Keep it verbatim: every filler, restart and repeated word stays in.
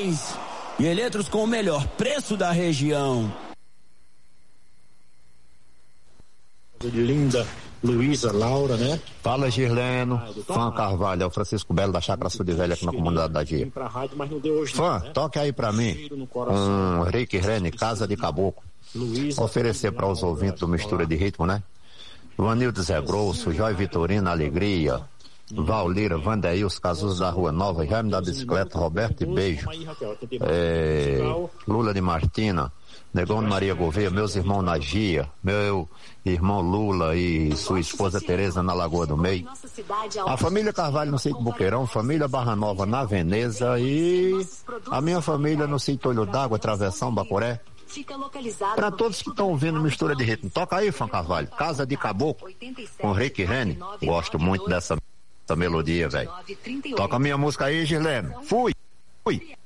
mais e eletros com o melhor preço da região. Linda Luísa, Laura, né? Fala, Girleno, Fã Carvalho, é o Francisco Belo da Chácara Sul de Velha aqui na comunidade da Gia. Fã, toque aí pra mim um Rick Rene, Casa de Caboclo. Oferecer para os ouvintes do Mistura de Ritmo, né? Vanildo Zé Grosso, Jói Vitorino, Alegria, Valira, Vandeils, Casus da Rua Nova, Jaime da Bicicleta, Roberto e Beijo, é, Lula de Martina, Negão de Maria Gouveia, meus irmãos na Gia, meu irmão Lula e sua esposa Tereza na Lagoa do Meio, a família Carvalho no sítio Boqueirão, família Barra Nova na Veneza e a minha família no sítio Olho d'Água, Travessão, Bacoré. Para todos que estão ouvindo Mistura de Ritmo, toca aí, Fã Carvalho, Casa de Caboclo, com Rick Rene. Gosto muito dessa, dessa melodia, velho. Toca a minha música aí, Gileno. Fui! Fui!